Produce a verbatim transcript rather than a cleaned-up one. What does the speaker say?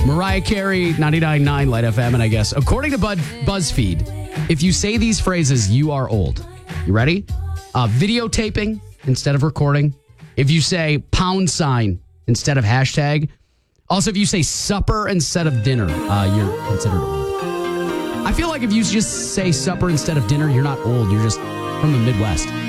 Mariah Carey, ninety-nine point nine Light F M, and I guess, according to Bud, BuzzFeed, if you say these phrases, you are old. You ready? Uh, videotaping instead of recording. If you say pound sign instead of hashtag. Also, if you say supper instead of dinner, uh, you're considered old. I feel like if you just say supper instead of dinner, you're not old. You're just from the Midwest.